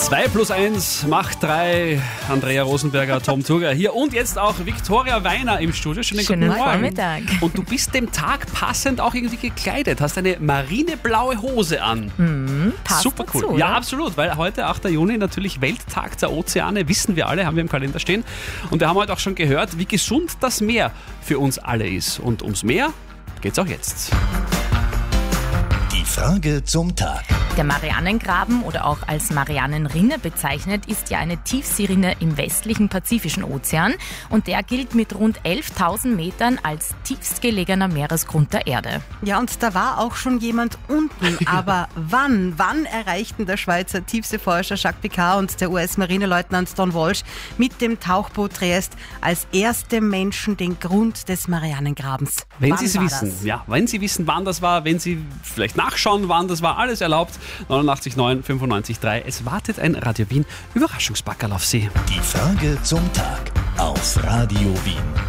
2+1 macht 3. Andrea Rosenberger, Tom Turger hier und jetzt auch Viktoria Weiner im Studio. Schönen guten Morgen. Vormittag. Und du bist dem Tag passend auch irgendwie gekleidet. Hast eine marineblaue Hose an. Passt Super cool. dazu, Ja, oder? absolut, weil heute, 8. Juni, natürlich Welttag der Ozeane, wissen wir alle, haben wir im Kalender stehen. Und wir haben heute auch schon gehört, wie gesund das Meer für uns alle ist. Und ums Meer geht's auch jetzt. Die Frage zum Tag. Der Marianengraben oder auch als Marianenrinne bezeichnet, ist ja eine Tiefseerinne im westlichen Pazifischen Ozean und der gilt mit rund 11.000 Metern als tiefstgelegener Meeresgrund der Erde. Ja, und da war auch schon jemand unten. Aber wann erreichten der Schweizer Tiefseeforscher Jacques Picard und der US-Marineleutnant Don Walsh mit dem Tauchboot Trieste als erste Menschen den Grund des Marianengrabens? Wenn Wann Sie es war wissen, das? ja, wenn Sie wissen, wann das war, wenn Sie vielleicht nachschauen, wann das war, alles erlaubt. 89,9, 95,3. Es wartet ein Radio Wien Überraschungspackerl auf Sie. Die Frage zum Tag auf Radio Wien.